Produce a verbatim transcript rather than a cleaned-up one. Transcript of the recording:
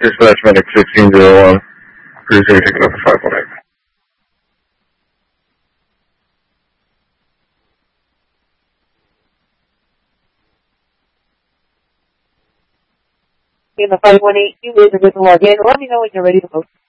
Dispatch Medic sixteen oh one. Cruiser taking up a five one eight. In the five one eight, you is a good log in. Let me know when you're ready to move.